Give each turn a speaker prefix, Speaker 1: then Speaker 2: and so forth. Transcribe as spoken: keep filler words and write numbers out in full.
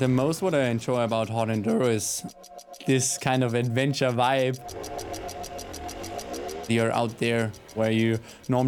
Speaker 1: The most what I enjoy about Hard Enduro is this kind of adventure vibe. You're out there where you normally